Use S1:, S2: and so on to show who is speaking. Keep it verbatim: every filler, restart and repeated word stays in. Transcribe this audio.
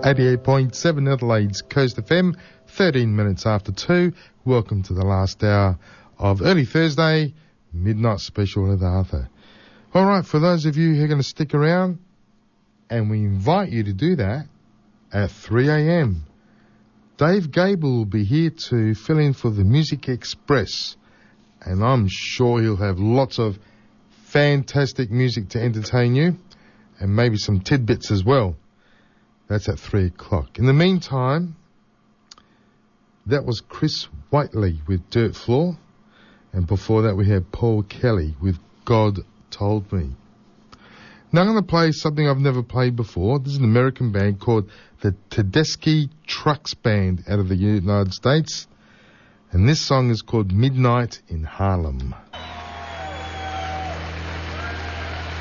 S1: eighty-eight point seven Adelaide's Coast F M, thirteen minutes after two. Welcome to the last hour of early Thursday, Midnight Special with Arthur. All right, for those of you who are going to stick around, and we invite you to do that at three a.m. Dave Gable will be here to fill in for the Music Express, and I'm sure he'll have lots of fantastic music to entertain you, and maybe some tidbits as well. That's at three o'clock. In the meantime, that was Chris Whiteley with Dirt Floor, and before that we had Paul Kelly with God Told Me. Now I'm going to play something I've never played before. This is an American band called the Tedeschi Trucks Band out of the United States. And this song is called Midnight in Harlem.